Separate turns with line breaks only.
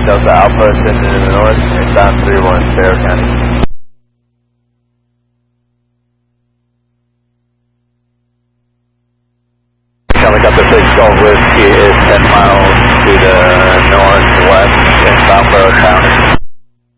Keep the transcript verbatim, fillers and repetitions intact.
Delta Alpha, ascending in the north, inbound three one, Fayette County. Helicopter six Golf Whiskey is ten miles to the northwest, inbound Fayette County.